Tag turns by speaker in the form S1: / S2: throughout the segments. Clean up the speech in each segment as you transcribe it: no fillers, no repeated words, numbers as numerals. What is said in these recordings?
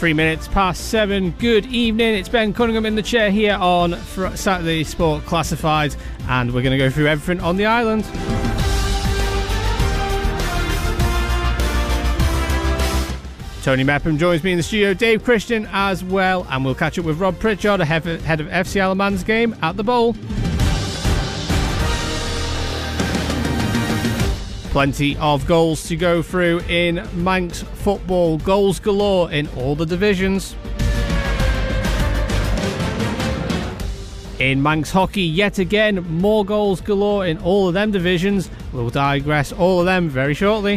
S1: 3 minutes past 7. Good evening. It's Ben Cunningham in the chair here on Saturday Sport Classifieds, and we're going to go through everything on the island. Tony Mepham joins me in the studio, Dave Christian as well, and we'll catch up with Rob Pritchard, head of FC Alaman's game at the Bowl. Plenty of goals to go through in Manx football. Goals galore in all the divisions. In Manx hockey, yet again, more goals galore in all of them divisions. We'll digress all of them very shortly.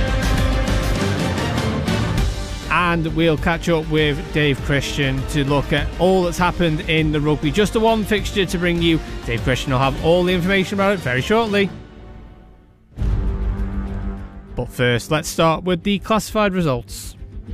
S1: And we'll catch up with Dave Christian to look at all that's happened in the rugby. Just the one fixture to bring you. Dave Christian will have all the information about it very shortly. But first, let's start with the classified results.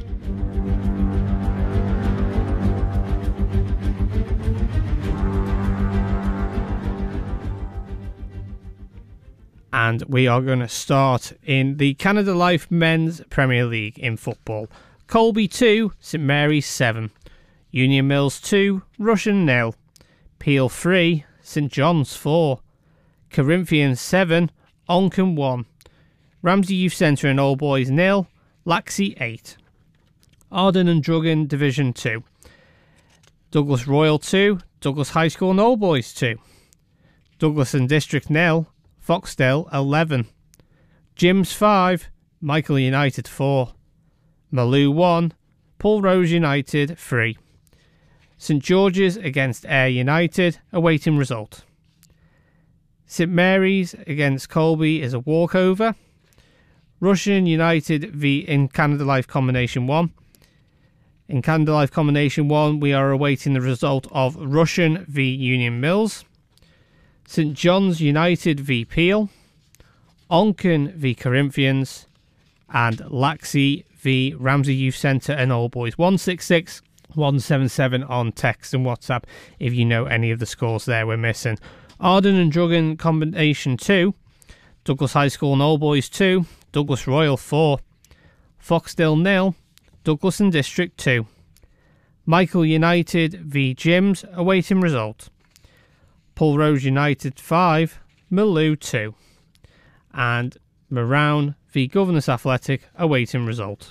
S1: And we are going to start in the Canada Life Men's Premier League in football. Colby 2, St Mary's 7. Union Mills 2, Russian 0. Peel 3, St John's 4. Corinthians 7, Onchan 1. Ramsey Youth Centre and Old Boys 0, Laxey 8. Arden and Drugan Division 2. Douglas Royal 2, Douglas High School and Old Boys 2. Douglas and District 0, Foxdale 11. Jims 5, Michael United 4. Maloo 1, Pulrose United 3. St George's against Ayr United, awaiting result. St Mary's against Colby is a walkover. Russian United v in Canada Life Combination 1. In Canada Life Combination 1, we are awaiting the result of Russian v Union Mills. St John's United v Peel. Onchan v Corinthians. And Laxey v Ramsey Youth Centre and Old Boys. 166 177 on text and WhatsApp if you know any of the scores there we're missing. Arden and Drugan Combination 2. Douglas High School and Old Boys 2. Douglas Royal 4. Foxdale 0. Douglas and District 2. Michael United v Jims, awaiting result. Pulrose United 5. Maloo 2. And Marown v Governors Athletic, awaiting result.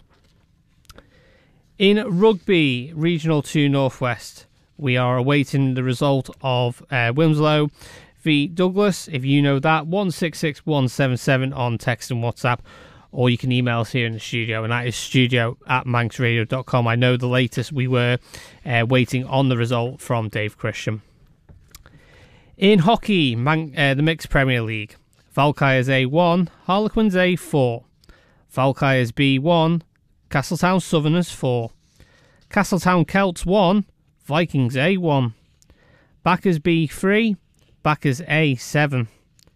S1: In Rugby Regional 2 Northwest, we are awaiting the result of Wilmslow v Douglas. If you know that, 166 177 on text and WhatsApp, or you can email us here in the studio, and that is studio@manxradio.com. I know the latest we were waiting on the result from Dave Christian. In hockey, the Mixed Premier League, Valkyries A1, Harlequins A4. Valkyries B1, Castletown Southerners 4. Castletown Celts 1, Vikings A1. Backers B3, Backers A7.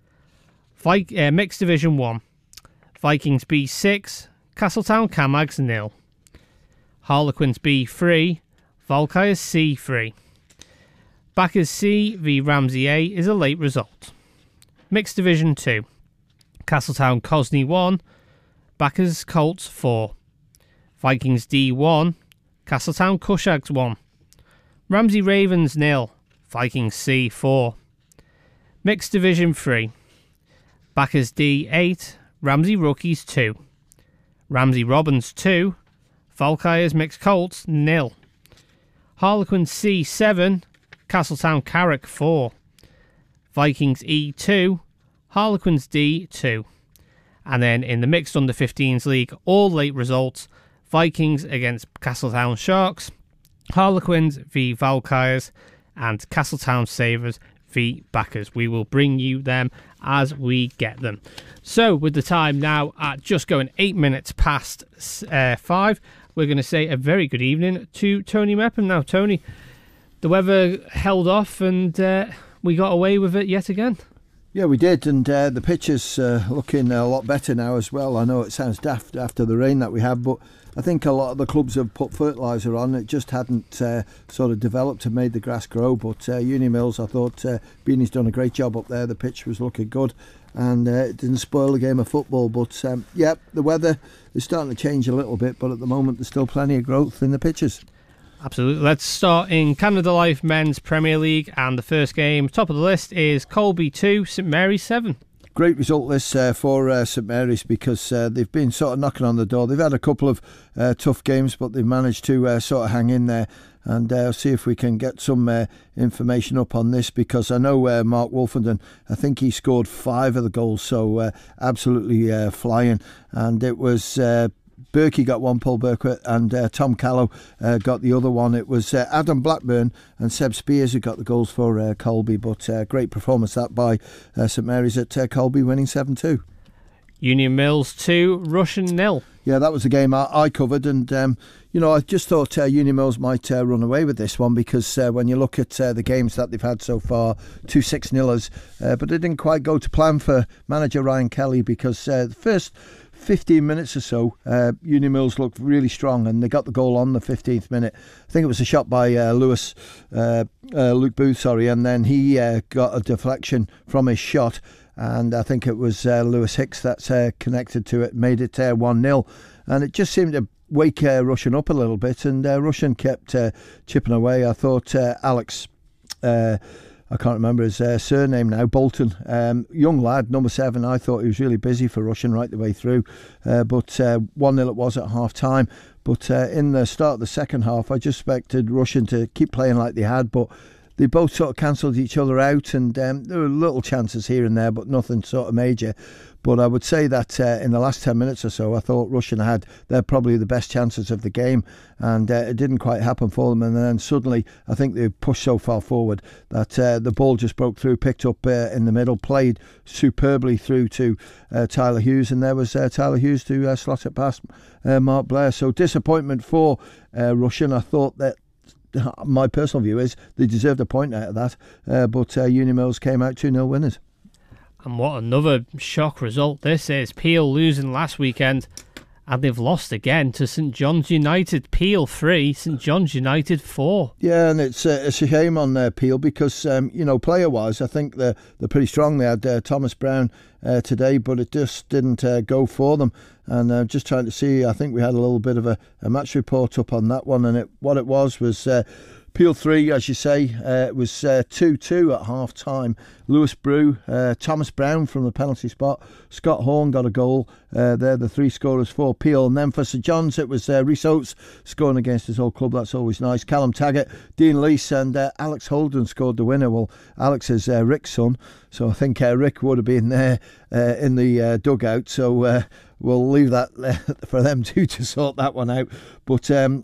S1: Mixed Division 1, Vikings B6, Castletown Camags 0. Harlequins B3, Valkyries C3. Backers C v Ramsey A is a late result. Mixed Division 2, Castletown Cosney 1, Backers Colts 4. Vikings D1, Castletown Cushags 1. Ramsey Ravens 0, Vikings C 4. Mixed Division 3, Backers D8, Ramsey Rookies 2. Ramsey Robins 2, Valkyries Mixed Colts 0. Harlequins C7, Castletown Carrick 4. Vikings E2, Harlequins D2. And then in the Mixed Under-15s League, all late results: Vikings against Castletown Sharks, Harlequins v Valkyries, and Castletown Savers v Backers. We will bring you them as we get them. So, with the time now at just going 8 minutes past 5, we're going to say a very good evening to Tony Mepham. Now, Tony, the weather held off and we got away with it yet again.
S2: Yeah, we did, and the pitch is looking a lot better now as well. I know it sounds daft after the rain that we had, but I think a lot of the clubs have put fertiliser on. It just hadn't sort of developed and made the grass grow. But Union Mills, I thought Beanie's done a great job up there. The pitch was looking good, and it didn't spoil the game of football. But the weather is starting to change a little bit, but at the moment there's still plenty of growth in the pitches.
S1: Absolutely. Let's start in Canada Life Men's Premier League, and the first game, top of the list, is Colby 2, St Mary's 7.
S2: Great result this for St Mary's, because they've been sort of knocking on the door. They've had a couple of tough games, but they've managed to sort of hang in there. And see if we can get some information up on this, because I know Mark Wolfenden, I think he scored 5 of the goals, so absolutely flying. And it was Berkey got one, Paul Burkett, and Tom Callow got the other one. It was Adam Blackburn and Seb Spears who got the goals for Colby, but great performance that by St Mary's at Colby, winning 7-2.
S1: Union Mills 2, Russian 0.
S2: Yeah, that was the game I covered, and I just thought Union Mills might run away with this one, because when you look at the games that they've had so far, 2 6-0ers, but it didn't quite go to plan for manager Ryan Kelly, because the first 15 minutes or so, Union Mills looked really strong, and they got the goal on the 15th minute. I think it was a shot by Luke Booth, and then he got a deflection from his shot, and I think it was Lewis Hicks that's connected to it, made it 1-0, and it just seemed to wake Russian up a little bit, and Russian kept chipping away. I thought Alex, I can't remember his surname now, Bolton, young lad, number 7. I thought he was really busy for Russian right the way through, but 1-0 it was at half time. But in the start of the second half, I just expected Russian to keep playing like they had, but they both sort of cancelled each other out, and there were little chances here and there, but nothing sort of major. But I would say that in the last 10 minutes or so, I thought Russian had probably the best chances of the game, and it didn't quite happen for them. And then suddenly, I think they pushed so far forward that the ball just broke through, picked up in the middle, played superbly through to Tyler Hughes, and there was Tyler Hughes to slot it past Mark Blair. So disappointment for Russian. I thought that, my personal view is they deserved a point out of that, but Union Mills came out 2-0 winners.
S1: And what another shock result this is. Peel losing last weekend, and they've lost again to St John's United. Peel 3, St John's United 4.
S2: Yeah, and it's a shame on Peel, because player-wise, I think they're pretty strong. They had Thomas Brown today, but it just didn't go for them. And just trying to see, I think we had a little bit of a match report up on that one, and what it was Peel 3, as you say. It was 2-2 at half time. Lewis Brew, Thomas Brown from the penalty spot, Scott Horn got a goal. They're the 3 scorers for Peel. And then for St John's, it was Rhys Oates scoring against his old club. That's always nice. Callum Taggart, Dean Leese, and Alex Holden scored the winner. Well, Alex is Rick's son, so I think Rick would have been there in the dugout. So we'll leave that for them two to sort that one out. But,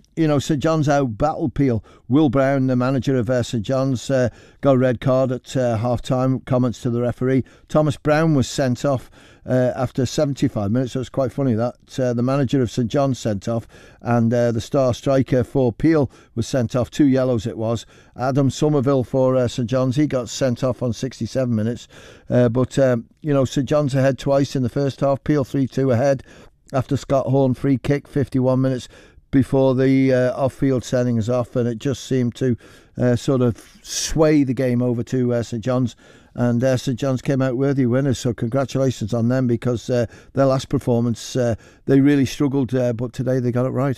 S2: St John's out battled Peel. Will Brown, the manager of St John's, got a red card at half-time, comments to the referee. Thomas Brown was sent off after 75 minutes, so it's quite funny that the manager of St John's sent off, and the star striker for Peel was sent off. 2 yellows it was. Adam Somerville for St John's, he got sent off on 67 minutes. But St John's ahead twice in the first half. Peel 3-2 ahead after Scott Horn free kick, 51 minutes before the off-field settings off, and it just seemed to sort of sway the game over to St John's. And St John's came out worthy winners, so congratulations on them, because their last performance, they really struggled, but today they got it right.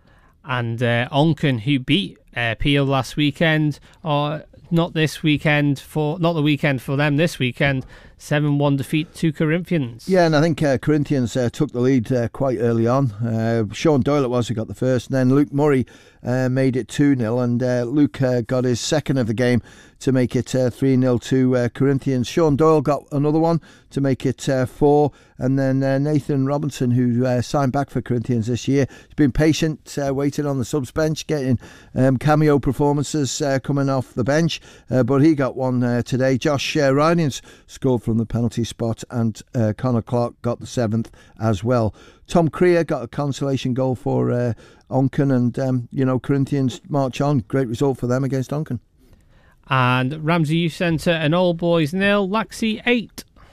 S1: And Onken, who beat Peel last weekend, or not the weekend for them this weekend, 7-1 defeat to Corinthians.
S2: Yeah, and I think Corinthians took the lead quite early on. Sean Doyle it was who got the first, and then Luke Murray made it 2-0, and Luke got his second of the game to make it 3-0 to Corinthians. Sean Doyle got another one to make it 4, and then Nathan Robinson, who signed back for Corinthians this year, has been patient, waiting on the subs bench, getting cameo performances coming off the bench, but he got one today. Josh Ryans scored from the penalty spot, and Connor Clark got the 7th as well. Tom Creer got a consolation goal for Onken, and Corinthians march on. Great result for them against Onken.
S1: And Ramsey Youth Centre and Old Boys 0, Laxey 8.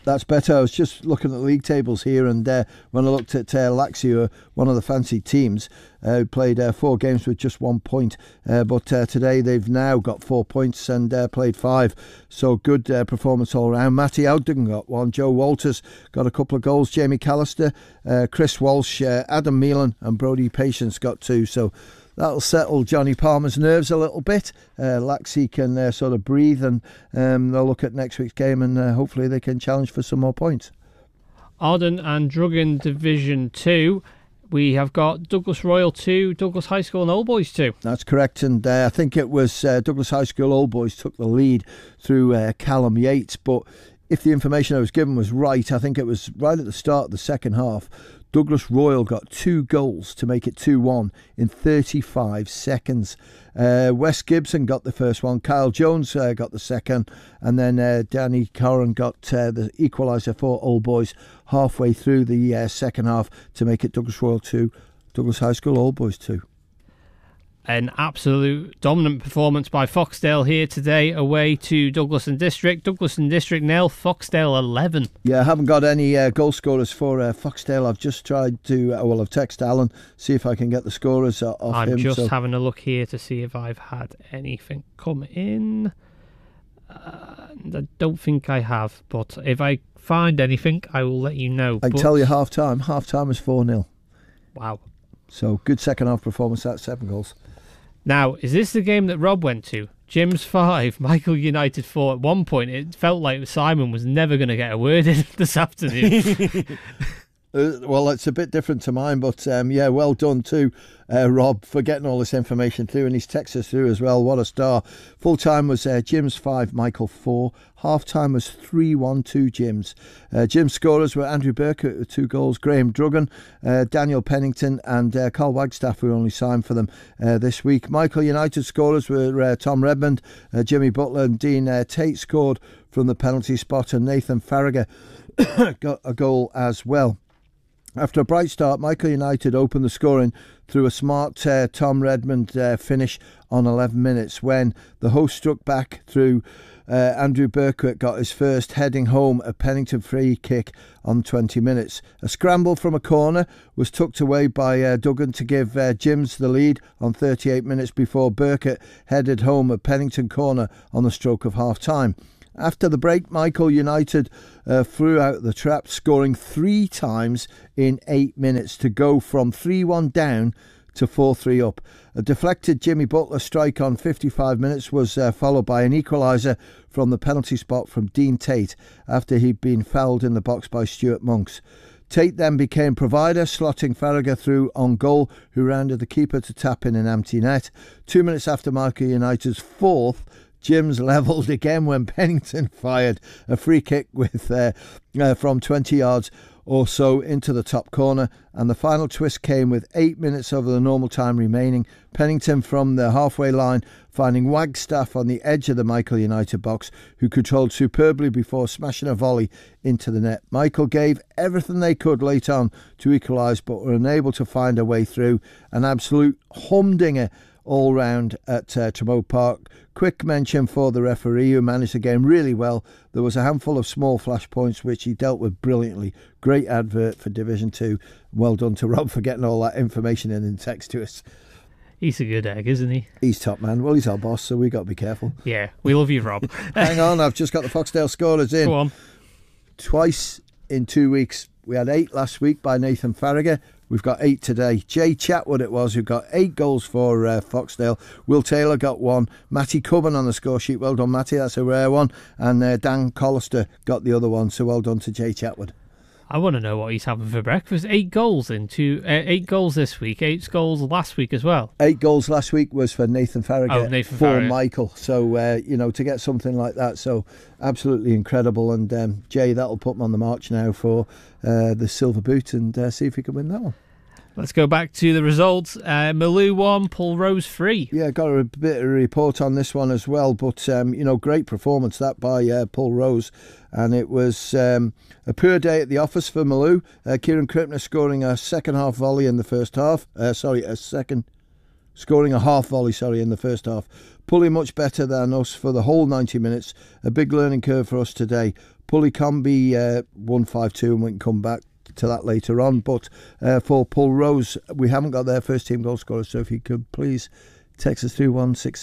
S2: That's better. I was just looking at the league tables here, and when I looked at Laxey, one of the fancy teams, who played 4 games with just 1 point, but today they've now got 4 points and played 5, so good performance all round. Matty Ogden got 1, Joe Walters got a couple of goals, Jamie Callister, Chris Walsh, Adam Meelan and Brodie Patience got 2, so that'll settle Johnny Palmer's nerves a little bit. Laxey can sort of breathe, and they'll look at next week's game, and hopefully they can challenge for some more points.
S1: Arden and Druggan Division 2. We have got Douglas Royal 2, Douglas High School and Old Boys 2.
S2: That's correct, and I think it was Douglas High School Old Boys took the lead through Callum Yates, but if the information I was given was right, I think it was right at the start of the second half, Douglas Royal got 2 goals to make it 2-1 in 35 seconds. Wes Gibson got the first one, Kyle Jones got the second, and then Danny Corran got the equaliser for Old Boys halfway through the second half to make it Douglas Royal 2, Douglas High School Old Boys 2.
S1: An absolute dominant performance by Foxdale here today away to Douglas and District. Douglas and District 0, Foxdale 11.
S2: Yeah, I haven't got any goal scorers for Foxdale. I've just tried to, I've texted Alan, see if I can get the scorers off him.
S1: I'm just having a look here to see if I've had anything come in. I don't think I have, but if I find anything, I will let you know.
S2: I can tell you half-time. Half-time was 4-0.
S1: Wow.
S2: So, good second-half performance, that's 7 goals.
S1: Now, is this the game that Rob went to? Jim's 5, Michael United 4. At one point, it felt like Simon was never going to get a word in this afternoon.
S2: Well, it's a bit different to mine, but yeah, well done to Rob for getting all this information through, and he's texted us through as well. What a star. Full time was Jim's 5, Michael 4. Half time was 3-1 to Jim's. Jim's scorers were Andrew Burkett with 2 goals, Graham Druggan, Daniel Pennington, and Carl Wagstaff, who only signed for them this week. Michael United scorers were Tom Redmond, Jimmy Butler, and Dean Tate scored from the penalty spot, and Nathan Farragher got a goal as well. After a bright start, Michael United opened the scoring through a smart Tom Redmond finish on 11 minutes when the host struck back through Andrew Burkett got his first heading home a Pennington free kick on 20 minutes. A scramble from a corner was tucked away by Duggan to give Jims the lead on 38 minutes before Burkett headed home a Pennington corner on the stroke of half-time. After the break, Michael United threw out the trap, scoring 3 times in 8 minutes to go from 3-1 down to 4-3 up. A deflected Jimmy Butler strike on 55 minutes was followed by an equaliser from the penalty spot from Dean Tate after he'd been fouled in the box by Stuart Monks. Tate then became provider, slotting Farragher through on goal, who rounded the keeper to tap in an empty net. 2 minutes after Michael United's 4th, Jims levelled again when Pennington fired a free kick with from 20 yards or so into the top corner, and the final twist came with 8 minutes over the normal time remaining. Pennington from the halfway line finding Wagstaff on the edge of the Michael United box, who controlled superbly before smashing a volley into the net. Michael gave everything they could late on to equalise, but were unable to find a way through. An absolute humdinger all round at Tremont Park. Quick mention for the referee, who managed the game really well. There was a handful of small flashpoints which he dealt with brilliantly. Great advert for Division 2. Well done to Rob for getting all that information in text to us.
S1: He's a good egg, isn't he?
S2: He's top man. Well, he's our boss, so we got to be careful.
S1: Yeah, we love you, Rob.
S2: Hang on, I've just got the Foxdale scorers in.
S1: Go on.
S2: Twice in 2 weeks. We had 8 last week by Nathan Farragher. We've got 8 today. Jay Chatwood it was who got 8 goals for Foxdale. Will Taylor got 1. Matty Cubban on the score sheet. Well done, Matty. That's a rare one. And Dan Collister got the other one. So well done to Jay Chatwood.
S1: I want to know what he's having for breakfast. 8 goals into 8 goals this week. 8 goals last week as well.
S2: 8 goals last week was for Nathan Farragher for
S1: Farragher.
S2: Michael. So to get something like that, so absolutely incredible. And Jay, that'll put him on the march now for the silver boot, and see if he can win that one.
S1: Let's go back to the results. Maloo 1, Pulrose 3.
S2: Yeah, got a bit of a report on this one as well, but great performance that by Pulrose, and it was a poor day at the office for Maloo. Kieran Krippner scoring a second half volley in the first half. A second scoring a half volley, in the first half. Pulley much better than us for the whole 90 minutes. A big learning curve for us today. Pulley can be 1-5-2, and we can come back to that later on. But for Pulrose, we haven't got their first team goal scorer, so if you could please text us through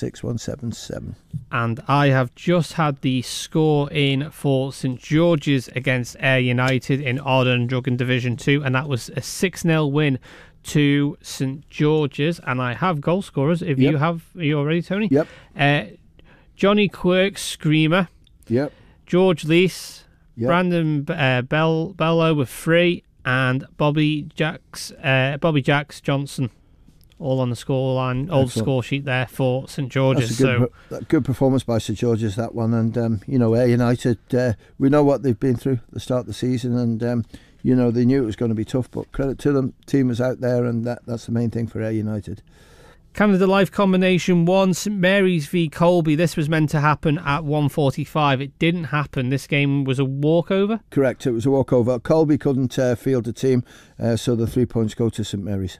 S2: 166177.
S1: And I have just had the score in for St George's against Ayr United in Ardern Drugan Division 2, and that was a 6-0 win to St George's. And I have goal scorers. If you have, are you all ready, Tony?
S2: Yep.
S1: Johnny Quirk, Screamer.
S2: Yep.
S1: George Leese.
S2: Yep.
S1: Brandon Bello with 3, and Bobby Jacks Johnson, all on the score line, old score sheet there for St George's.
S2: That's a good performance by St George's, that one. And Ayr United, we know what they've been through at the start of the season, and they knew it was going to be tough, but credit to them, team was out there, and that's the main thing for Ayr United.
S1: Canada Life Combination 1, St Mary's v Colby. This was meant to happen at 1:45. It didn't happen. This game was a walkover?
S2: Correct, it was a walkover. Colby couldn't field a team, so the 3 points go to St Mary's.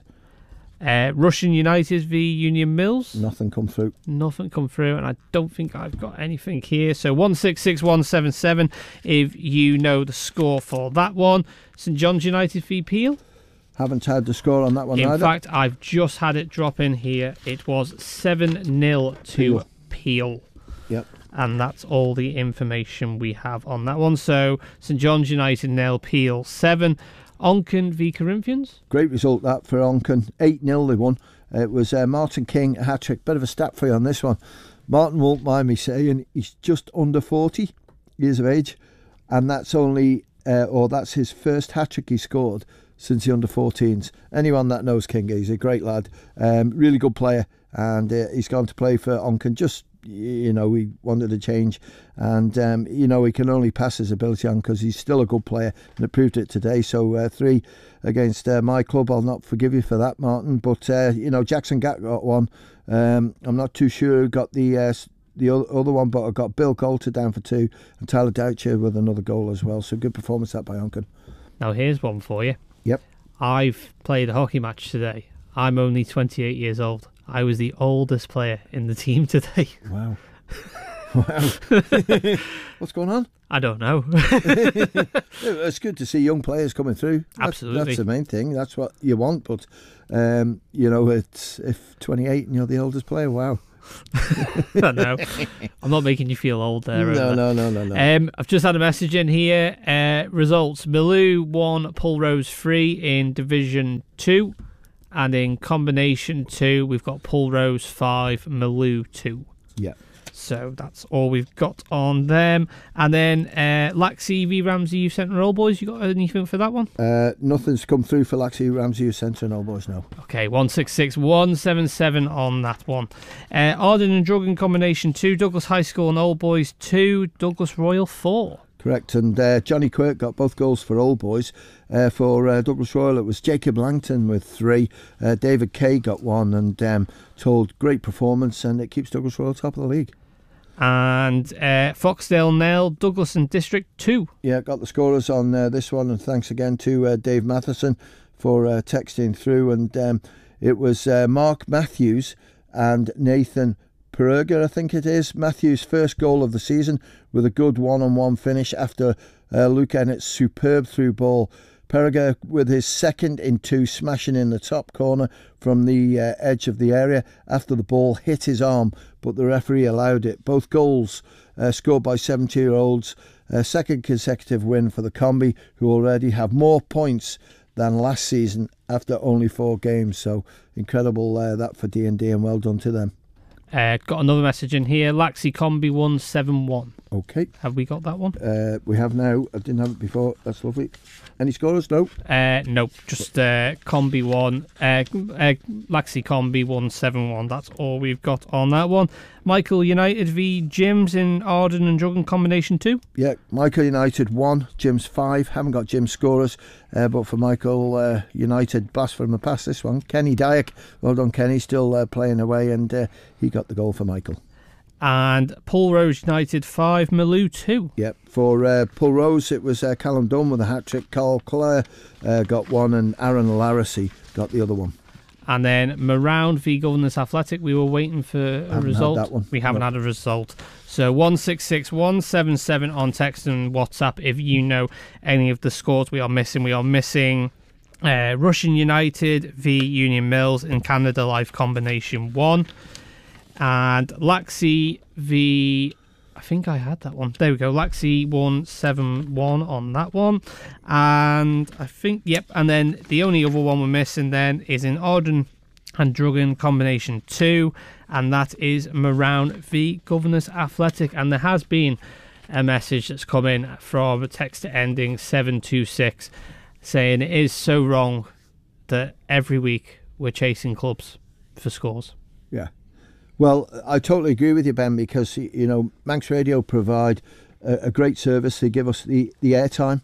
S1: Russian United v Union Mills.
S2: Nothing come through,
S1: and I don't think I've got anything here. So 166177 if you know the score for that one. St John's United v Peel.
S2: Haven't had the score on that one either.
S1: In fact, I've just had it drop in here. It was 7-0 to Peel.
S2: Yep.
S1: And that's all the information we have on that one. So St John's United 0, Peel 7. Onken v Corinthians.
S2: Great result that for Onken. 8-0 they won. It was Martin King, a hat-trick. Bit of a stat for you on this one. Martin won't mind me saying he's just under 40 years of age, and that's only, that's his first hat-trick he scored since the under-14s. Anyone that knows King, he's a great lad, really good player, and he's gone to play for Onken. Just, he wanted a change, and he can only pass his ability on because he's still a good player, and it proved it today. So 3 against my club. I'll not forgive you for that, Martin, but Jackson Gatt got one. I'm not too sure who got the other one, but I got Bill Coulter down for 2, and Tyler Doucher with another goal as well. So good performance that by Onken.
S1: Now here's one for you.
S2: Yep.
S1: I've played a hockey match today. I'm only 28 years old. I was the oldest player in the team today.
S2: Wow. What's going on?
S1: I don't know.
S2: It's good to see young players coming through.
S1: Absolutely.
S2: That's the main thing. That's what you want. But, it's if 28 and you're the oldest player, wow.
S1: I know. I'm not making you feel old there.
S2: No.
S1: I've just had a message in here. Results: Malou 1, Pulrose 3 in Division 2, and in Combination 2 we've got Pulrose 5, Malou 2.
S2: Yeah.
S1: So that's all we've got on them. And then Laxey v Ramsey Youth Centre and Old Boys. You got anything for that one?
S2: Nothing's come through for Laxey, Ramsey Youth Centre and Old Boys, no.
S1: Okay, 166177 on that one. Ardern and Drugan Combination 2, Douglas High School and Old Boys 2, Douglas Royal 4.
S2: Correct, and Johnny Quirk got both goals for Old Boys. For Douglas Royal, it was Jacob Langton with 3. David Kay got 1, and told great performance, and it keeps Douglas Royal top of the league.
S1: And Foxdale 0, Douglas and District 2.
S2: Yeah, got the scorers on this one, and thanks again to Dave Matheson for texting through. And it was Mark Matthews and Nathan Peruga, I think it is. Matthews' first goal of the season with a good one-on-one finish after Luke Ennett's superb through ball. Peruga with his second in 2, smashing in the top corner from the edge of the area after the ball hit his arm, but the referee allowed it. Both goals scored by 70-year-olds. Second consecutive win for the Combi, who already have more points than last season after only 4 games. So incredible that for D&D, and well done to them.
S1: Got another message in here. Laxey Combi 171.
S2: Okay.
S1: Have we got that one?
S2: We have now. I didn't have it before. That's lovely. Any scorers? No.
S1: No. Just Combi 1. Laxey Combi 171. That's all we've got on that one. Michael United v Jims in Ardern and Drugan Combination 2.
S2: Yeah, Michael United 1, Jims 5. Haven't got Jims scorers, but for Michael United, blast from the past this one. Kenny Dyack, well done Kenny, still playing away, and he got the goal for Michael.
S1: And Pulrose United 5, Malou 2.
S2: Yep, for Pulrose it was Callum Dunn with a hat-trick. Carl Clare got 1, and Aaron Larracy got the other one.
S1: And then Maround v Governors Athletic, we were waiting for a result.
S2: Had that one.
S1: We haven't had a result. So 166177 on text and WhatsApp if you know any of the scores we are missing. We are missing Russian United v Union Mills in Canada Life Combination 1. And Laxey v... I think I had that one. There we go. Laxey 171 on that one. And I think, yep. And then the only other one we're missing then is in Arden and Drugan Combination 2. And that is Maround v Governors Athletic. And there has been a message that's come in from a text ending 726 saying it is so wrong that every week we're chasing clubs for scores.
S2: Yeah. Well, I totally agree with you, Ben, because, you know, Manx Radio provide a great service. They give us the airtime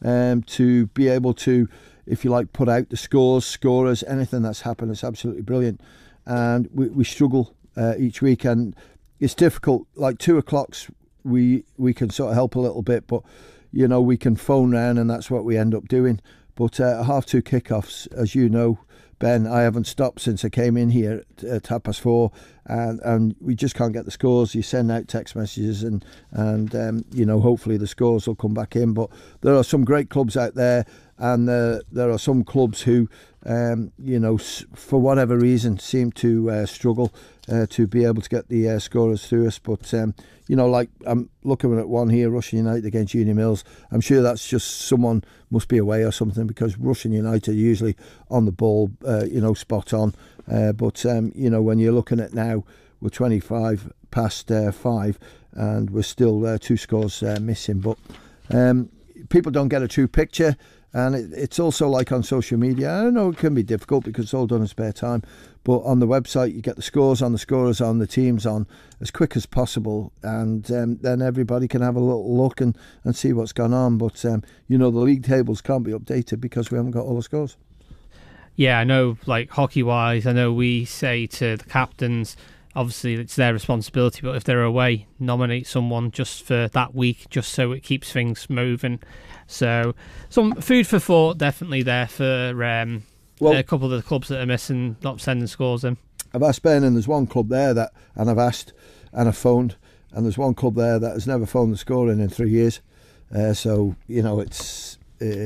S2: to be able to, if you like, put out the scores, scorers, anything that's happened. It's absolutely brilliant. And we struggle each week, and it's difficult. Like 2 o'clocks, we can sort of help a little bit, but, you know, we can phone round, and that's what we end up doing. But half 2 kickoffs, as you know, Ben, I haven't stopped since I came in here at 4:30, and we just can't get the scores. You send out text messages, and you know, hopefully the scores will come back in. But there are some great clubs out there, and there are some clubs who, you know, for whatever reason, seem to struggle to be able to get the scorers through us. But you know, like I'm looking at one here, Russian United against Union Mills. I'm sure that's just someone must be away or something, because Russian United are usually on the ball, you know, spot on. But you know, when you're looking at now, we're 25 past 5, and we're still 2 scores missing. But people don't get a true picture. And it's also like on social media. I know it can be difficult because it's all done in spare time. But on the website, you get the scores on, the scorers on, the teams on as quick as possible. And then everybody can have a little look and see what's gone on. But, you know, the league tables can't be updated because we haven't got all the scores.
S1: Yeah, I know, like hockey-wise, I know we say to the captains, obviously it's their responsibility, but if they're away, nominate someone just for that week, just so it keeps things moving. So some food for thought definitely there for a couple of the clubs that are missing, not sending scores in.
S2: I've asked Ben, and there's one club there that, and I've asked and I've phoned, and there's one club there that has never phoned the score in 3 years. So, you know, it's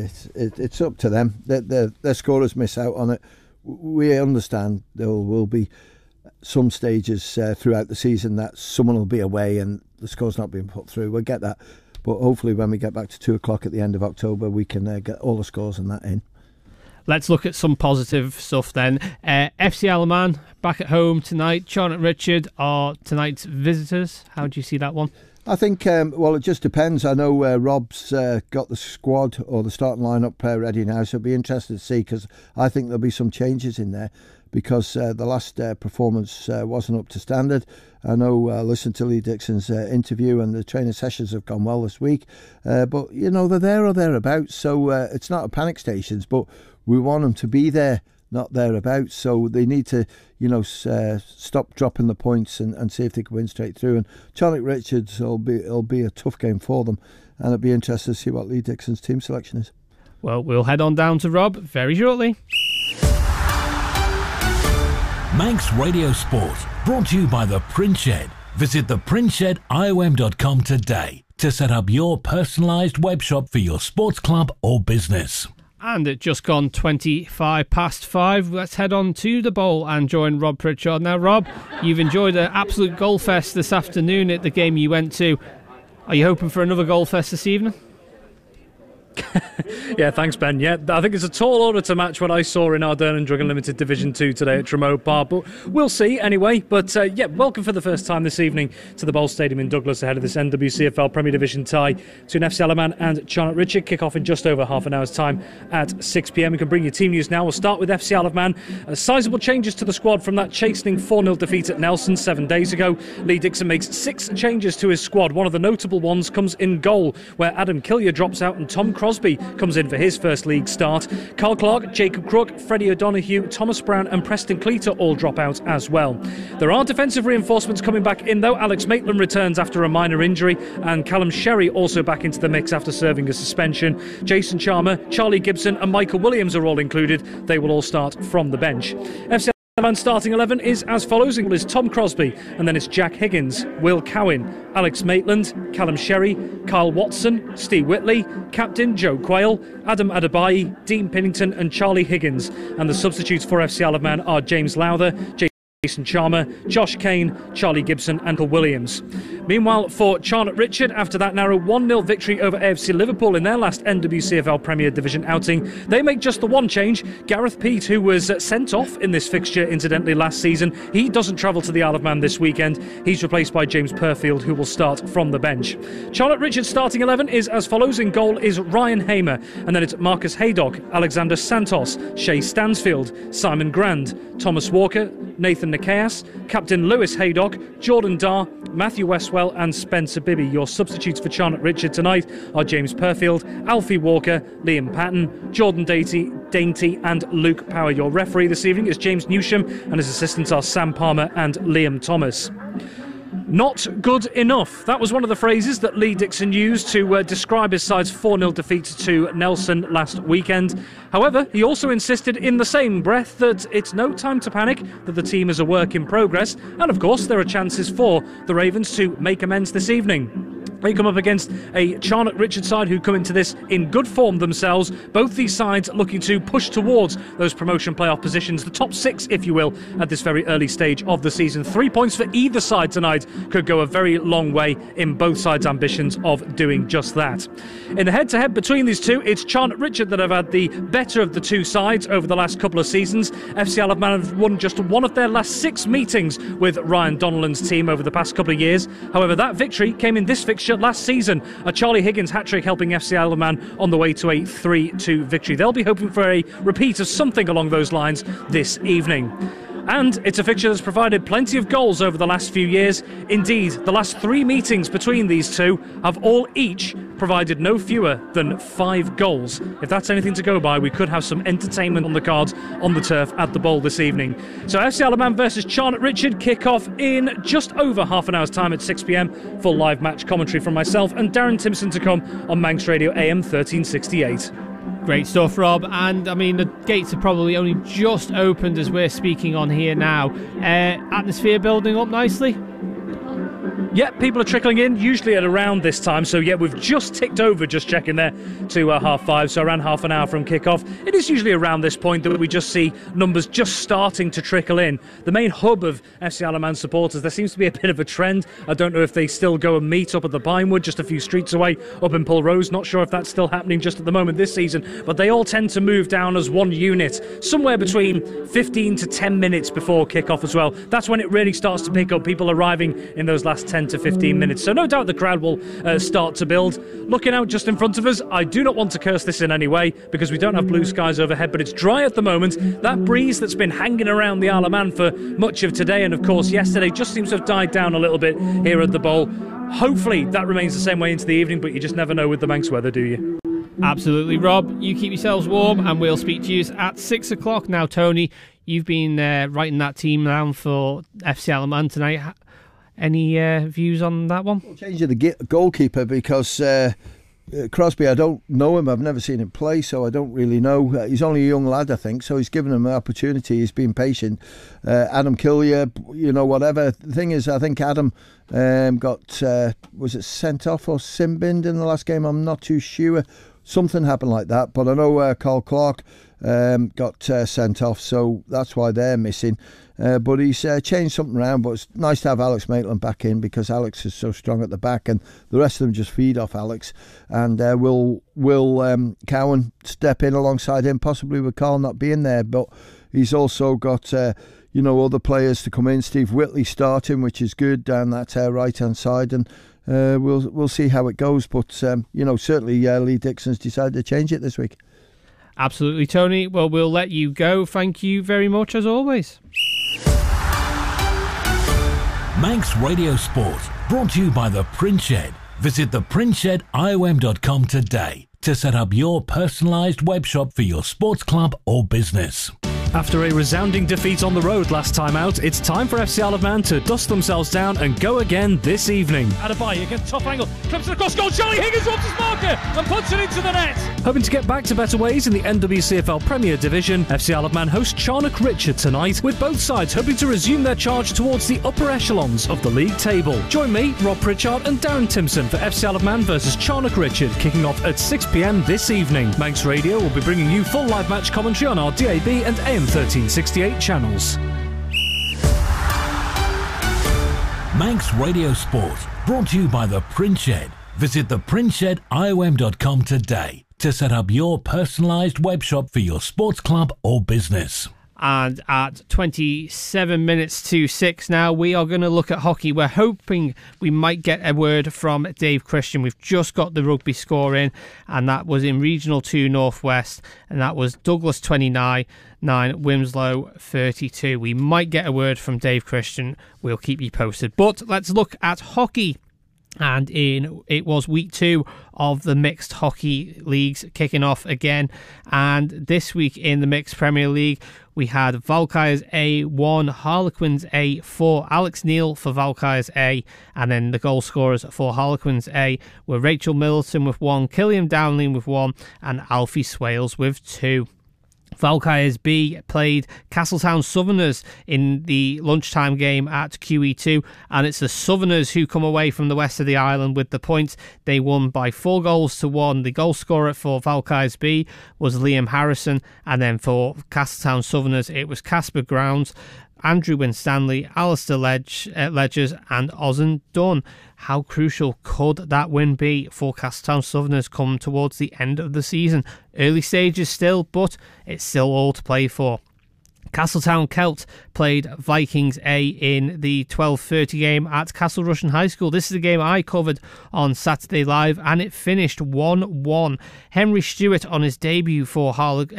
S2: up to them. Their scorers miss out on it. We understand there will be some stages throughout the season that someone will be away and the score's not being put through. We'll get that. But hopefully when we get back to 2 o'clock at the end of October, we can get all the scores and that in.
S1: Let's look at some positive stuff then. FC Alaman back at home tonight. Charnock Richard are tonight's visitors. How do you see that one?
S2: I think, well, it just depends. I know Rob's got the squad or the starting lineup ready now, so it'll be interesting to see, because I think there'll be some changes in there, because the last performance wasn't up to standard. I know I listened to Lee Dixon's interview, and the training sessions have gone well this week. But, you know, they're there or thereabouts, so it's not a panic stations, but we want them to be there, not thereabouts. So they need to, you know, stop dropping the points and see if they can win straight through. And Charnock Richards, it'll be a tough game for them, and it'll be interesting to see what Lee Dixon's team selection is.
S1: Well, we'll head on down to Rob very shortly.
S3: Manx Radio Sport, brought to you by The Print Shed. Visit theprintshediom.com today to set up your personalised web shop for your sports club or business.
S1: And it just gone 25 past 5. Let's head on to the bowl and join Rob Pritchard. Now, Rob, you've enjoyed an absolute goal fest this afternoon at the game you went to. Are you hoping for another goal fest this evening?
S4: Yeah, thanks, Ben. Yeah, I think it's a tall order to match what I saw in Ardern and Drugan Limited Division 2 today at Tremont Park, but we'll see anyway. But yeah, welcome for the first time this evening to the Bowl Stadium in Douglas ahead of this NWCFL Premier Division tie between FC Alaman and Charnock Richard. Kick off in just over half an hour's time at 6 p.m. You can bring your team news now. We'll start with FC Alaman. Sizable changes to the squad from that chastening 4-0 defeat at Nelson 7 days ago. Lee Dixon makes 6 changes to his squad. One of the notable ones comes in goal, where Adam Killier drops out and Tom Crosby comes in for his first league start. Carl Clark, Jacob Crook, Freddie O'Donoghue, Thomas Brown and Preston Cleater all drop out as well. There are defensive reinforcements coming back in though. Alex Maitland returns after a minor injury, and Callum Sherry also back into the mix after serving a suspension. Jason Chalmer, Charlie Gibson and Michael Williams are all included. They will all start from the bench. FC Alaman's starting 11 is as follows. It is Tom Crosby, and then it's Jack Higgins, Will Cowan, Alex Maitland, Callum Sherry, Kyle Watson, Steve Whitley, Captain Joe Quayle, Adam Adebayi, Dean Pennington and Charlie Higgins. And the substitutes for FC Alaman are James Lowther, Jason Chalmer, Josh Kane, Charlie Gibson and Michael Williams. Meanwhile, for Charlotte Richard, after that narrow 1-0 victory over AFC Liverpool in their last NWCFL Premier Division outing, they make just the one change. Gareth Peat, who was sent off in this fixture incidentally last season, he doesn't travel to the Isle of Man this weekend. He's replaced by James Purfield, who will start from the bench. Charlotte Richard's starting 11 is as follows. In goal is Ryan Hamer, and then it's Marcus Haydock, Alexander Santos, Shay Stansfield, Simon Grand, Thomas Walker, Nathan Nikias, Captain Lewis Haydock, Jordan Darr, Matthew Westwell and Spencer Bibby. Your substitutes for Charlotte Richard tonight are James Purfield, Alfie Walker, Liam Patton, Jordan Dainty and Luke Power. Your referee this evening is James Newsham, and his assistants are Sam Palmer and Liam Thomas. Not good enough. That was one of the phrases that Lee Dixon used to describe his side's 4-0 defeat to Nelson last weekend. However, he also insisted in the same breath that it's no time to panic, that the team is a work in progress, and of course there are chances for the Ravens to make amends this evening. They come up against a Charlotte Richard side who come into this in good form themselves. Both these sides looking to push towards those promotion playoff positions, the top 6 if you will, at this very early stage of the season. 3 points for either side tonight could go a very long way in both sides' ambitions of doing just that. In the head-to-head between these two, it's Charlotte Richard that have had the better of the two sides over the last couple of seasons. FC Isle of Man have won just one of their last 6 meetings with Ryan Donnellan's team over the past couple of years. However, that victory came in this fixture last season. A Charlie Higgins hat-trick helping FC Isle of Man on the way to a 3-2 victory. They'll be hoping for a repeat of something along those lines this evening. And it's a fixture that's provided plenty of goals over the last few years. Indeed, the last 3 meetings between these two have all each provided no fewer than 5 goals. If that's anything to go by, we could have some entertainment on the cards on the turf at the Bowl this evening. So FC Isle of Man versus Charlotte Richard kick off in just over half an hour's time at 6 p.m. Full live match commentary from myself and Darren Timpson to come on Manx Radio AM 1368.
S1: Great stuff, Rob. And I mean, the gates are probably only just opened as we're speaking on here now. Atmosphere building up nicely.
S4: Yeah, people are trickling in, usually at around this time. So, yeah, we've just ticked over, just checking there, to 5:30. So around half an hour from kick-off. It is usually around this point that we just see numbers just starting to trickle in. The main hub of FC Isle of Man supporters, there seems to be a bit of a trend. I don't know if they still go and meet up at the Pinewood, just a few streets away, up in Pulrose. Not sure if that's still happening just at the moment this season. But they all tend to move down as one unit, somewhere between 15 to 10 minutes before kick-off as well. That's when it really starts to pick up, people arriving in those last 10 to 15 minutes. So no doubt the crowd will start to build. Looking out just in front of us, I do not want to curse this in any way because we don't have blue skies overhead, but it's dry at the moment. That breeze that's been hanging around the Isle of Man for much of today and of course yesterday just seems to have died down a little bit here at the Bowl. Hopefully that remains the same way into the evening, but you just never know with the Manx weather, do you?
S1: Absolutely, Rob. You keep yourselves warm and we'll speak to you at 6 o'clock. Now, Tony, you've been writing that team down for FC Isle of Man tonight. Any views on that one?
S2: Well, change of the goalkeeper because Crosby, I don't know him. I've never seen him play, so I don't really know. He's only a young lad, I think, so he's given him an opportunity. He's been patient. Adam Killier, whatever. The thing is, I think Adam got, was it sent off or sin-binned in the last game? I'm not too sure. Something happened like that, but I know Carl Clark got sent off, so that's why they're missing. But he's changed something around, but it's nice to have Alex Maitland back in because Alex is so strong at the back and the rest of them just feed off Alex. And will Cowan step in alongside him, possibly with Carl not being there, but he's also got other players to come in. Steve Whitley starting, which is good down that right hand side, and we'll see how it goes. But certainly Lee Dixon's decided to change it this week.
S1: Absolutely, Tony. Well, we'll let you go. Thank you very much as always.
S3: Manx Radio Sport, brought to you by the Print Shed. Visit theprintshediom.com today to to set up your personalised webshop for your sports club or business.
S4: After a resounding defeat on the road last time out, it's time for FC Isle of Man to dust themselves down and go again this evening. Adebayo against top angle, comes to the cross goal, Charlie Higgins wants his marker and puts it into the net. Hoping to get back to better ways in the NWCFL Premier Division, FC Isle of Man host Charnock Richard tonight, with both sides hoping to resume their charge towards the upper echelons of the league table. Join me, Rob Pritchard and Darren Timpson for FC Isle of Man versus Charnock Richard, kicking off at 6 p.m. this evening. Manx Radio will be bringing you full live match commentary on our DAB and AM 1368 channels.
S3: Manx Radio Sport, brought to you by the Print Shed. Visit theprintshediom.com today to set up your personalised webshop for your sports club or business.
S1: And at 27 minutes to 6 now, we are going to look at hockey. We're hoping we might get a word from Dave Christian. We've just got the rugby score in, and that was in Regional 2 Northwest, and that was Douglas 29, Wilmslow 32. We might get a word from Dave Christian. We'll keep you posted. But let's look at hockey. And it was week 2 of the mixed hockey leagues kicking off again. And this week in the mixed Premier League, we had Valkyries A 1, Harlequins A 4, Alex Neil for Valkyries A, and then the goal scorers for Harlequins A were Rachel Middleton with 1, Killian Downling with 1, and Alfie Swales with 2. Valkyries B played Castletown Southerners in the lunchtime game at QE2, and it's the Southerners who come away from the west of the island with the points. They won by 4-1. The goal scorer for Valkyries B was Liam Harrison, and then for Castletown Southerners it was Casper Grounds, Andrew Winstanley, Alistair Ledgers and Ozan Dunn. How crucial could that win be for Castletown Southerners come towards the end of the season? Early stages still, but it's still all to play for. Castletown Celt played Vikings A in the 12:30 game at Castle Rushen High School. This is a game I covered on Saturday Live, and it finished 1-1. Henry Stewart on his debut for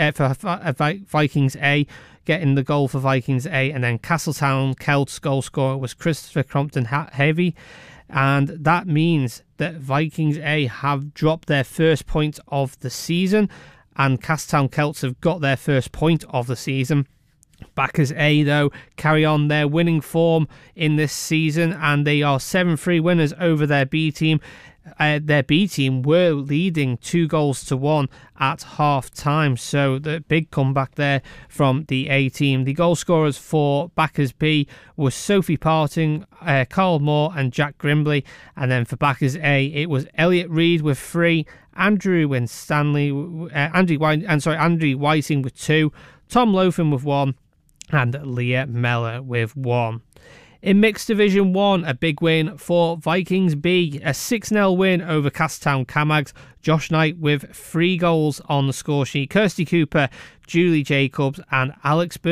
S1: Vikings A, getting the goal for Vikings A, and then Castletown Celt's goal scorer was Christopher Crompton-Heavy, and that means that Vikings A have dropped their first point of the season, and Castletown Celts have got their first point of the season. Backers A, though, carry on their winning form in this season, and they are 7-3 winners over their B team. Their B team were leading 2-1 at half time, so the big comeback there from the A team. The goal scorers for Backers B were Sophie Parting, Carl Moore and Jack Grimbley, and then for Backers A it was Elliot Reid with 3, Andrew Whiting with 2, Tom Lofen with 1, and Leah Meller with 1. In Mixed Division 1, a big win for Vikings B, a 6-0 win over Castletown Camags. Josh Knight with 3 goals on the score sheet. Kirsty Cooper, Julie Jacobs and Alex Burke